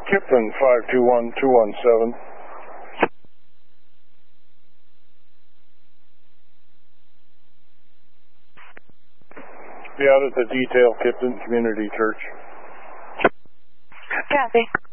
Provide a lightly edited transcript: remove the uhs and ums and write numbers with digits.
Kipton 521217. Be out at the Detail Kipton Community Church. Copy.